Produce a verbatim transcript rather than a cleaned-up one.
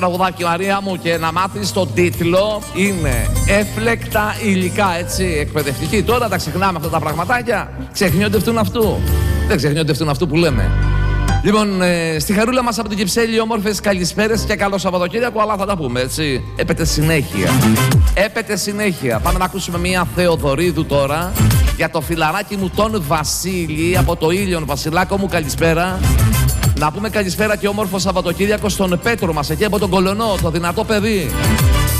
Τραγουδάκι Μαρία μου, και να μάθεις τον τίτλο. Είναι έφλεκτα υλικά, έτσι, εκπαιδευτική. Τώρα τα ξεχνάμε αυτά τα πραγματάκια. Ξεχνιόντευτούν αυτού. Δεν ξεχνιόντευτούν αυτού που λέμε. Λοιπόν, ε, στη χαρούλα μας από την Κυψέλη, όμορφες καλησπέρες και καλό Σαββατοκύριακο, αλλά θα τα πούμε, έτσι. Έπεται συνέχεια. Έπεται συνέχεια. Πάμε να ακούσουμε μια Θεοδωρίδου τώρα για το φιλαράκι μου τον Βασίλη από το Ήλιον. Βασιλάκο μου, καλησπέρα. Να πούμε καλησπέρα και όμορφο Σαββατοκύριακο στον Πέτρο μας εκεί από τον Κολονό, το δυνατό παιδί.